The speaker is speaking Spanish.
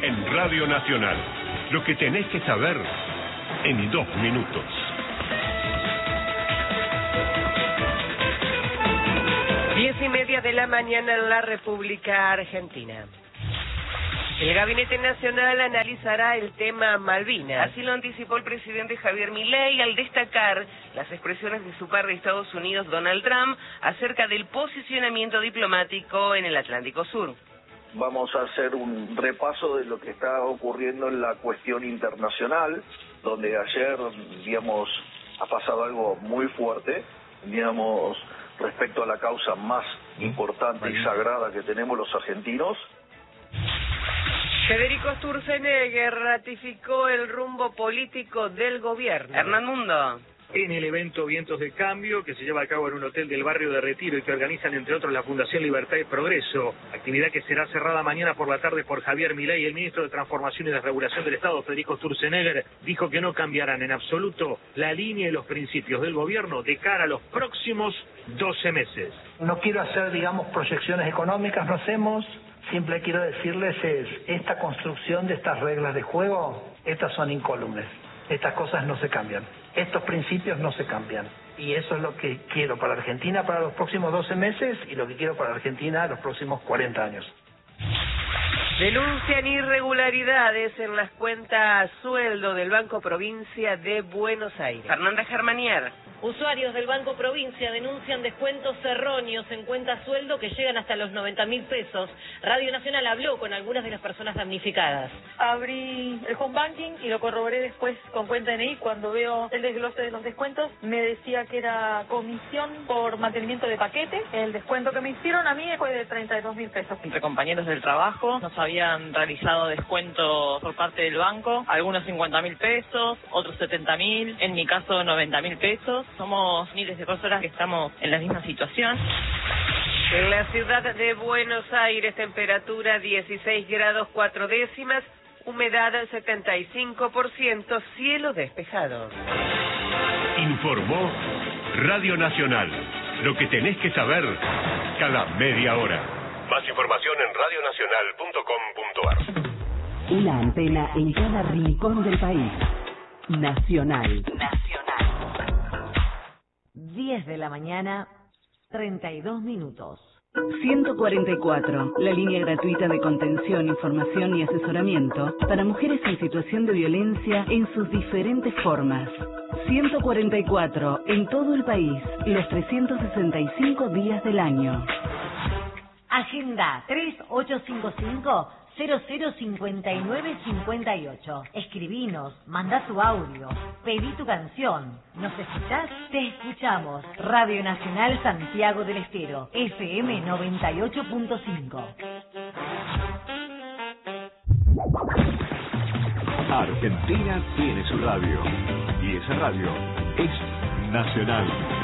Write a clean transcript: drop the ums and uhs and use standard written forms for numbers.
en Radio Nacional. Lo que tenés que saber en 2 minutos. Diez y media de la mañana en la República Argentina. El Gabinete Nacional analizará el tema Malvinas. Así lo anticipó el presidente Javier Milei al destacar las expresiones de su par de Estados Unidos, Donald Trump, acerca del posicionamiento diplomático en el Atlántico Sur. Vamos a hacer un repaso de lo que está ocurriendo en la cuestión internacional, donde ayer, digamos, ha pasado algo muy fuerte, digamos, respecto a la causa más importante y sagrada que tenemos los argentinos. Federico Sturzenegger ratificó el rumbo político del gobierno. Hernán Mundo. En el evento Vientos de Cambio, que se lleva a cabo en un hotel del barrio de Retiro y que organizan entre otros la Fundación Libertad y Progreso, actividad que será cerrada mañana por la tarde por Javier Milei, el ministro de Transformación y Desregulación del Estado, Federico Sturzenegger, dijo que no cambiarán en absoluto la línea y los principios del gobierno de cara a los próximos 12 meses. No quiero hacer, digamos, proyecciones económicas, no hacemos. Simple quiero decirles esta construcción de estas reglas de juego, estas son incólumes. Estas cosas no se cambian. Estos principios no se cambian. Y eso es lo que quiero para Argentina para los próximos 12 meses y lo que quiero para Argentina los próximos 40 años. Denuncian irregularidades en las cuentas sueldo del Banco Provincia de Buenos Aires. Fernanda Germanier. Usuarios del Banco Provincia denuncian descuentos erróneos en cuentas sueldo que llegan hasta los 90.000 pesos. Radio Nacional habló con algunas de las personas damnificadas. Abrí el home banking y lo corroboré después con cuenta DNI. Cuando veo el desglose de los descuentos, me decía que era comisión por mantenimiento de paquete. El descuento que me hicieron a mí fue de 32.000 pesos. Entre compañeros del trabajo nos habían realizado descuentos por parte del banco, algunos 50.000 pesos, otros 70.000, en mi caso 90.000 pesos. Somos miles de personas que estamos en la misma situación. En la ciudad de Buenos Aires, temperatura 16 grados 4 décimas, humedad 75%, cielo despejado. Informó Radio Nacional. Lo que tenés que saber cada media hora. Más información en radionacional.com.ar. Una antena en cada rincón del país. Nacional. 10 de la mañana, 32 minutos. 144, la línea gratuita de contención, información y asesoramiento para mujeres en situación de violencia en sus diferentes formas. 144, en todo el país, los 365 días del año. Agenda 3855-005958. Escribinos, manda tu audio, pedí tu canción. ¿Nos escuchás? Te escuchamos. Radio Nacional Santiago del Estero, FM 98.5. Argentina tiene su radio. Y esa radio es Nacional.